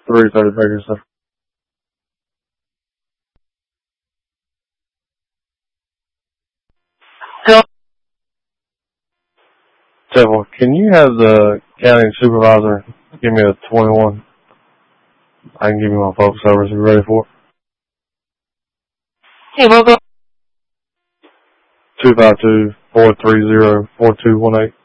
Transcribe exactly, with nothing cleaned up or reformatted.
three thirty Baker, sir. Temple, can you have the county supervisor give me a twenty-one? I can give you my focus over. Are you ready for it? Hey, we'll go. two five two, four three zero, four two one eight.